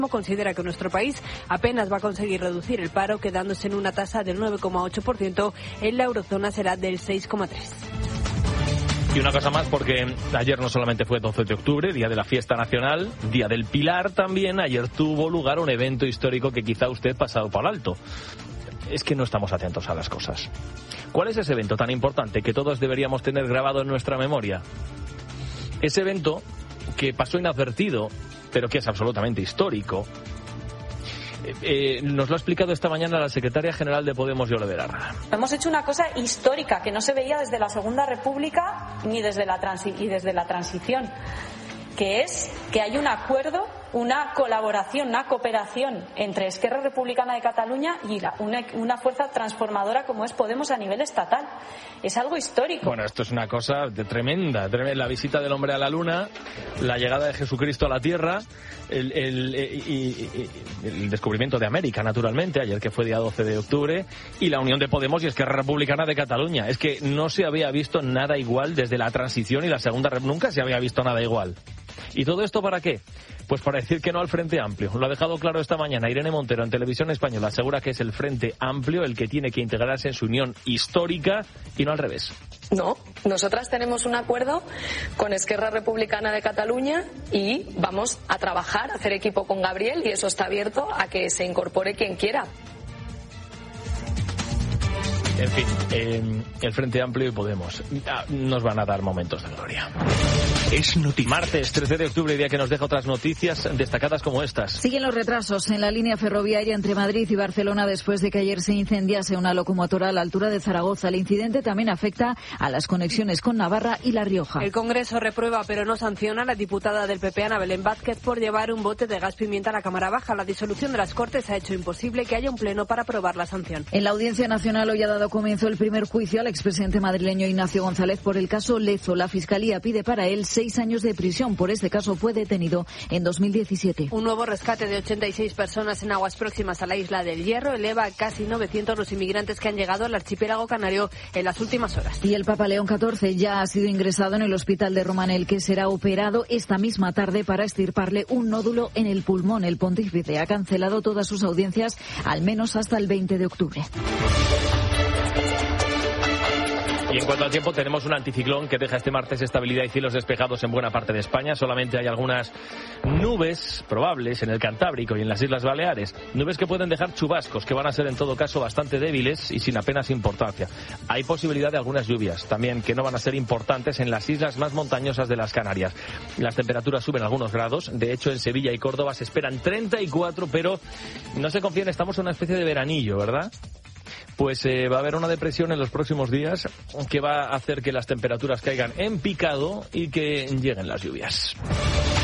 considera que nuestro país apenas va a conseguir reducir el paro, quedándose en una tasa del 9,8%, en la eurozona será del 6,3%. Y una cosa más, porque ayer no solamente fue 12 de octubre, día de la fiesta nacional, día del Pilar también, ayer tuvo lugar un evento histórico que quizá usted ha pasado por alto. Es que no estamos atentos a las cosas. ¿Cuál es ese evento tan importante que todos deberíamos tener grabado en nuestra memoria? Ese evento que pasó inadvertido, pero que es absolutamente histórico. Nos lo ha explicado esta mañana la secretaria general de Podemos, Yone Belarra. Hemos hecho una cosa histórica que no se veía desde la Segunda República ni desde la transición, que es que hay un acuerdo, una colaboración, una cooperación entre Esquerra Republicana de Cataluña y una fuerza transformadora como es Podemos a nivel estatal. Es algo histórico. Bueno, esto es una cosa tremenda. La visita del hombre a la luna, la llegada de Jesucristo a la tierra, el descubrimiento de América, naturalmente, ayer que fue día 12 de octubre, y la unión de Podemos y Esquerra Republicana de Cataluña. Es que no se había visto nada igual desde la transición y la Segunda República. Nunca se había visto nada igual. ¿Y todo esto para qué? Pues para decir que no al Frente Amplio. Lo ha dejado claro esta mañana Irene Montero en Televisión Española. Asegura que es el Frente Amplio el que tiene que integrarse en su unión histórica y no al revés. No, nosotras tenemos un acuerdo con Esquerra Republicana de Cataluña y vamos a trabajar, a hacer equipo con Gabriel, y eso está abierto a que se incorpore quien quiera. En fin, el Frente Amplio y Podemos nos van a dar momentos de gloria. Es noticia. Martes 13 de octubre, día que nos deja otras noticias destacadas como estas. Siguen los retrasos en la línea ferroviaria entre Madrid y Barcelona después de que ayer se incendiase una locomotora a la altura de Zaragoza. El incidente también afecta a las conexiones con Navarra y La Rioja. El Congreso reprueba pero no sanciona a la diputada del PP, Ana Belén Vázquez, por llevar un bote de gas pimienta a la Cámara Baja. La disolución de las Cortes ha hecho imposible que haya un pleno para aprobar la sanción. En la Audiencia Nacional hoy ha dado comienzo el primer juicio al expresidente madrileño Ignacio González por el caso Lezo. La Fiscalía pide para él 6 años de prisión. Por este caso fue detenido en 2017. Un nuevo rescate de 86 personas en aguas próximas a la isla del Hierro eleva a casi 900 los inmigrantes que han llegado al archipiélago canario en las últimas horas. Y el Papa León XIV ya ha sido ingresado en el hospital de Roma, en el que será operado esta misma tarde para extirparle un nódulo en el pulmón. El pontífice ha cancelado todas sus audiencias, al menos hasta el 20 de octubre. Y en cuanto al tiempo, tenemos un anticiclón que deja este martes estabilidad y cielos despejados en buena parte de España. Solamente hay algunas nubes probables en el Cantábrico y en las Islas Baleares. Nubes que pueden dejar chubascos, que van a ser en todo caso bastante débiles y sin apenas importancia. Hay posibilidad de algunas lluvias también que no van a ser importantes en las islas más montañosas de las Canarias. Las temperaturas suben algunos grados. De hecho, en Sevilla y Córdoba se esperan 34, pero no se confíen, estamos en una especie de veranillo, ¿verdad? Pues va a haber una depresión en los próximos días que va a hacer que las temperaturas caigan en picado y que lleguen las lluvias.